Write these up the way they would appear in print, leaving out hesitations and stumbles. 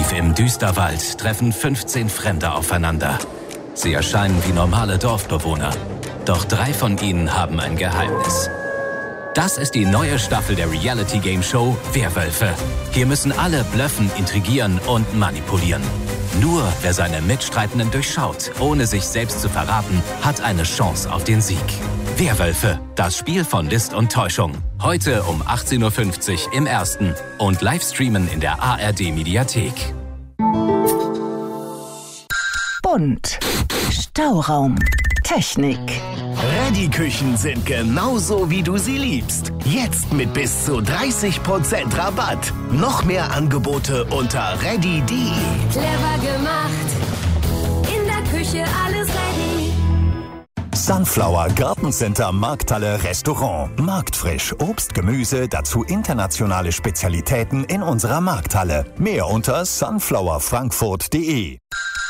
Tief im Düsterwald treffen 15 Fremde aufeinander. Sie erscheinen wie normale Dorfbewohner. Doch 3 von ihnen haben ein Geheimnis. Das ist die neue Staffel der Reality-Game-Show Werwölfe. Hier müssen alle blöffen, intrigieren und manipulieren. Nur wer seine Mitstreitenden durchschaut, ohne sich selbst zu verraten, hat eine Chance auf den Sieg. Werwölfe, das Spiel von List und Täuschung. Heute um 18.50 Uhr im Ersten und Livestreamen in der ARD-Mediathek. Bunt. Stauraum. Technik. Ready-Küchen sind genauso, wie du sie liebst. Jetzt mit bis zu 30% Rabatt. Noch mehr Angebote unter ready.de. Clever gemacht. In der Küche alles ready. Sunflower Gartencenter Markthalle Restaurant. Marktfrisch, Obst, Gemüse, dazu internationale Spezialitäten in unserer Markthalle. Mehr unter sunflowerfrankfurt.de.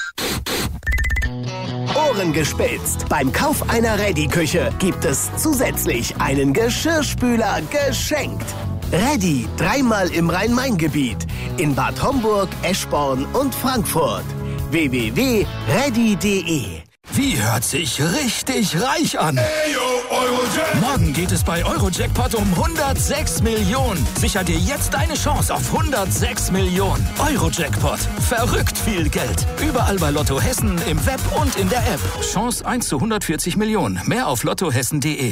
Ohren gespitzt. Beim Kauf einer Ready-Küche gibt es zusätzlich einen Geschirrspüler geschenkt. Ready, 3-mal im Rhein-Main-Gebiet. In Bad Homburg, Eschborn und Frankfurt. www.ready.de. Wie hört sich richtig reich an? Hey, yo, Eurojackpot. Morgen geht es bei Eurojackpot um 106 Millionen. Sicher dir jetzt deine Chance auf 106 Millionen. Eurojackpot. Verrückt viel Geld. Überall bei Lotto Hessen, im Web und in der App. Chance 1 zu 140 Millionen. Mehr auf lottohessen.de.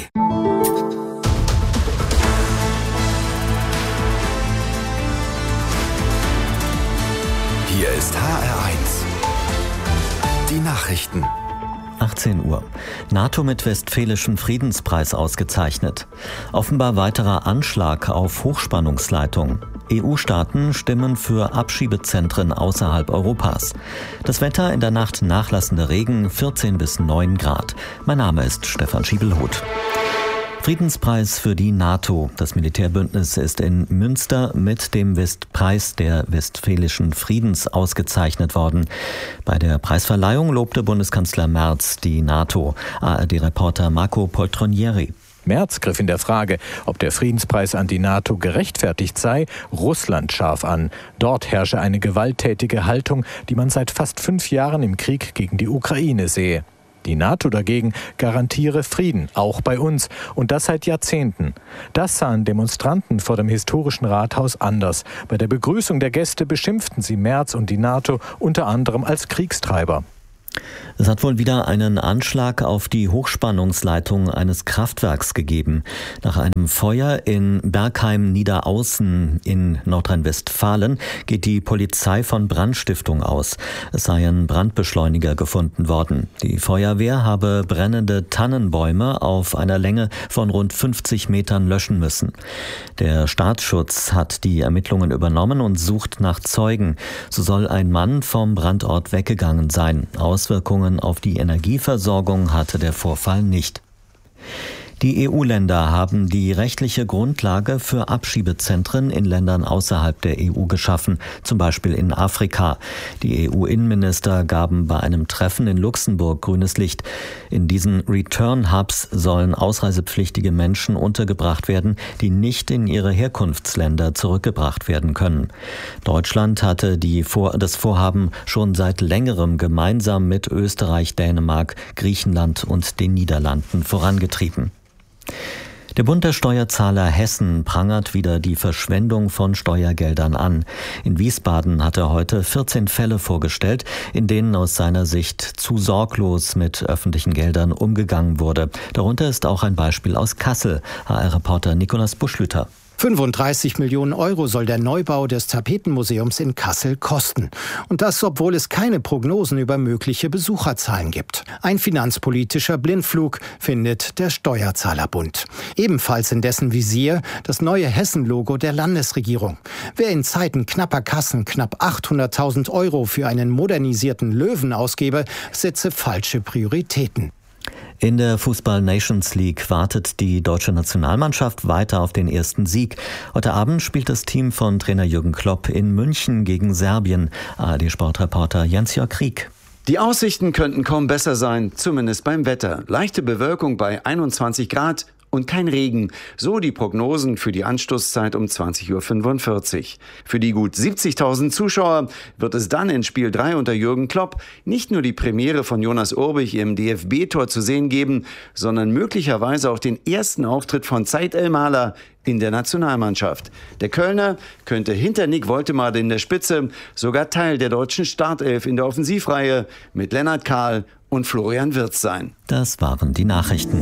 Hier ist HR1. Die Nachrichten. 18 Uhr. NATO mit Westfälischen Friedenspreis ausgezeichnet. Offenbar weiterer Anschlag auf Hochspannungsleitung. EU-Staaten stimmen für Abschiebezentren außerhalb Europas. Das Wetter in der Nacht nachlassender Regen, 14 bis 9 Grad. Mein Name ist Stefan Schiebelhuth. Friedenspreis für die NATO. Das Militärbündnis ist in Münster mit dem Preis der Westfälischen Friedens ausgezeichnet worden. Bei der Preisverleihung lobte Bundeskanzler Merz die NATO. ARD-Reporter Marco Poltronieri. Merz griff in der Frage, ob der Friedenspreis an die NATO gerechtfertigt sei, Russland scharf an. Dort herrsche eine gewalttätige Haltung, die man seit fast 5 Jahren im Krieg gegen die Ukraine sehe. Die NATO dagegen garantiere Frieden, auch bei uns, und das seit Jahrzehnten. Das sahen Demonstranten vor dem historischen Rathaus anders. Bei der Begrüßung der Gäste beschimpften sie Merz und die NATO unter anderem als Kriegstreiber. Es hat wohl wieder einen Anschlag auf die Hochspannungsleitung eines Kraftwerks gegeben. Nach einem Feuer in Bergheim-Niederaußen in Nordrhein-Westfalen geht die Polizei von Brandstiftung aus. Es seien Brandbeschleuniger gefunden worden. Die Feuerwehr habe brennende Tannenbäume auf einer Länge von rund 50 Metern löschen müssen. Der Staatsschutz hat die Ermittlungen übernommen und sucht nach Zeugen. So soll ein Mann vom Brandort weggegangen sein. Auswirkungen auf die Energieversorgung hatte der Vorfall nicht. Die EU-Länder haben die rechtliche Grundlage für Abschiebezentren in Ländern außerhalb der EU geschaffen, zum Beispiel in Afrika. Die EU-Innenminister gaben bei einem Treffen in Luxemburg grünes Licht. In diesen Return-Hubs sollen ausreisepflichtige Menschen untergebracht werden, die nicht in ihre Herkunftsländer zurückgebracht werden können. Deutschland hatte das Vorhaben schon seit längerem gemeinsam mit Österreich, Dänemark, Griechenland und den Niederlanden vorangetrieben. Der Bund der Steuerzahler Hessen prangert wieder die Verschwendung von Steuergeldern an. In Wiesbaden hat er heute 14 Fälle vorgestellt, in denen aus seiner Sicht zu sorglos mit öffentlichen Geldern umgegangen wurde. Darunter ist auch ein Beispiel aus Kassel. HR-Reporter Nikolaus Buschlüter. 35 Millionen Euro soll der Neubau des Tapetenmuseums in Kassel kosten. Und das, obwohl es keine Prognosen über mögliche Besucherzahlen gibt. Ein finanzpolitischer Blindflug, findet der Steuerzahlerbund. Ebenfalls in dessen Visier das neue Hessen-Logo der Landesregierung. Wer in Zeiten knapper Kassen knapp 800.000 Euro für einen modernisierten Löwen ausgebe, setze falsche Prioritäten. In der Fußball-Nations League wartet die deutsche Nationalmannschaft weiter auf den ersten Sieg. Heute Abend spielt das Team von Trainer Jürgen Klopp in München gegen Serbien. ARD-Sportreporter Jens-Jörg Krieg. Die Aussichten könnten kaum besser sein, zumindest beim Wetter. Leichte Bewölkung bei 21 Grad und kein Regen. So die Prognosen für die Anstoßzeit um 20:45 Uhr. Für die gut 70.000 Zuschauer wird es dann in Spiel 3 unter Jürgen Klopp nicht nur die Premiere von Jonas Urbich im DFB-Tor zu sehen geben, sondern möglicherweise auch den ersten Auftritt von Said El-Mahler in der Nationalmannschaft. Der Kölner könnte hinter Nick Woltemade in der Spitze sogar Teil der deutschen Startelf in der Offensivreihe mit Lennart Kahl und Florian Wirtz sein. Das waren die Nachrichten.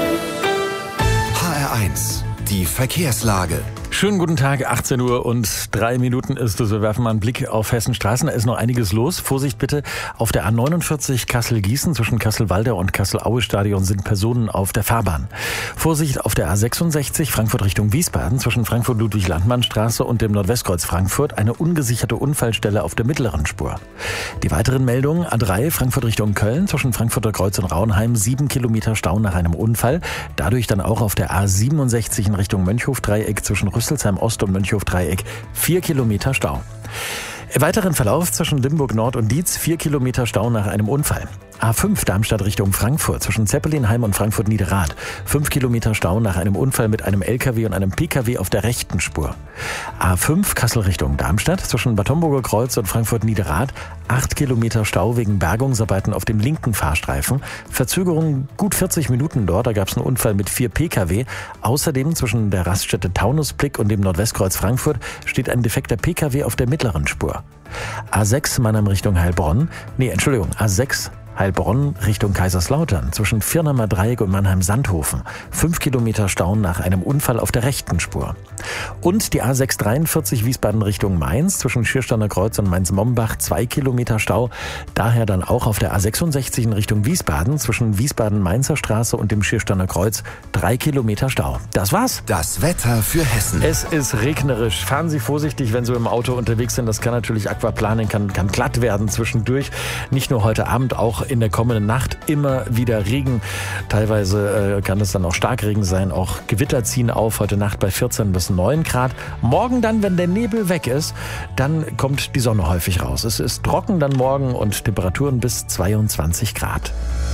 HR1, die Verkehrslage. Schönen guten Tag, 18:03 ist es. Wir werfen mal einen Blick auf Hessens Straßen. Da ist noch einiges los. Vorsicht bitte, auf der A49 Kassel-Gießen zwischen Kassel-Walder und Kassel-Aue-Stadion sind Personen auf der Fahrbahn. Vorsicht auf der A66 Frankfurt Richtung Wiesbaden zwischen Frankfurt-Ludwig-Landmann-Straße und dem Nordwestkreuz Frankfurt eine ungesicherte Unfallstelle auf der mittleren Spur. Die weiteren Meldungen: A3 Frankfurt Richtung Köln zwischen Frankfurter Kreuz und Raunheim 7 Kilometer Stau nach einem Unfall. Dadurch dann auch auf der A67 in Richtung Mönchhof-Dreieck zwischen Rüsselsheim Ost und Mönchhof-Dreieck 4 Kilometer Stau. Im weiteren Verlauf zwischen Limburg Nord und Dietz 4 Kilometer Stau nach einem Unfall. A5 Darmstadt Richtung Frankfurt zwischen Zeppelinheim und Frankfurt-Niederrad 5 Kilometer Stau nach einem Unfall mit einem LKW und einem PKW auf der rechten Spur. A5 Kassel Richtung Darmstadt zwischen Bad Homburger Kreuz und Frankfurt-Niederrad 8 Kilometer Stau wegen Bergungsarbeiten auf dem linken Fahrstreifen. Verzögerung gut 40 Minuten dort, da gab es einen Unfall mit 4 PKW. Außerdem zwischen der Raststätte Taunusblick und dem Nordwestkreuz Frankfurt steht ein defekter PKW auf der mittleren Spur. A6 Mannheim Richtung Heilbronn, A6 Heilbronn Richtung Kaiserslautern zwischen Firnamer Dreieck und Mannheim-Sandhofen 5 Kilometer Stau nach einem Unfall auf der rechten Spur. Und die A643 Wiesbaden Richtung Mainz zwischen Schiersteiner Kreuz und Mainz-Mombach 2 Kilometer Stau. Daher dann auch auf der A66 in Richtung Wiesbaden zwischen Wiesbaden-Mainzer Straße und dem Schiersteiner Kreuz 3 Kilometer Stau. Das war's. Das Wetter für Hessen. Es ist regnerisch. Fahren Sie vorsichtig, wenn Sie im Auto unterwegs sind. Das kann natürlich Aquaplaning, kann glatt werden zwischendurch. Nicht nur heute Abend, auch in der kommenden Nacht immer wieder Regen. Teilweise kann es dann auch Starkregen sein. Auch Gewitter ziehen auf. Heute Nacht bei 14 bis 9 Grad. Morgen dann, wenn der Nebel weg ist, dann kommt die Sonne häufig raus. Es ist trocken dann morgen und Temperaturen bis 22 Grad.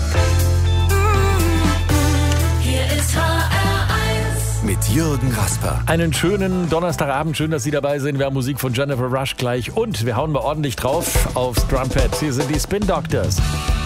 Hier ist HR1 mit Jürgen Rasper. Einen schönen Donnerstagabend. Schön, dass Sie dabei sind. Wir haben Musik von Jennifer Rush gleich und wir hauen mal ordentlich drauf aufs Drumpad. Hier sind die Spin Doctors.